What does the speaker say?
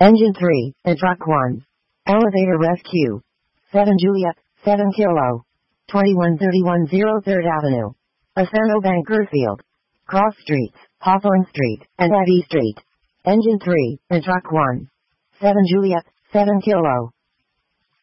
Engine 3, and Truck 1. Elevator rescue. 7 Juliet, 7 Kilo. 2131 03rd Avenue. Asano Bankersfield. Cross Streets, Hawthorne Street, and Abbey Street. Engine 3, and Truck 1. 7 Juliet, 7 Kilo.